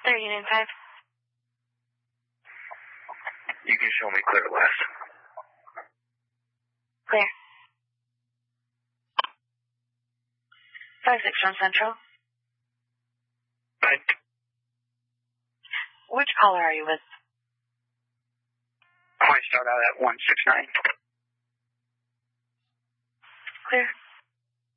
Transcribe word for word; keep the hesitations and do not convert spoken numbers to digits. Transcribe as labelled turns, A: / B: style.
A: There, Union five.
B: You can show me clear west.
A: Clear. five six from Central.
B: Right.
A: Which caller are you with?
B: I start out at one six nine.
A: Clear.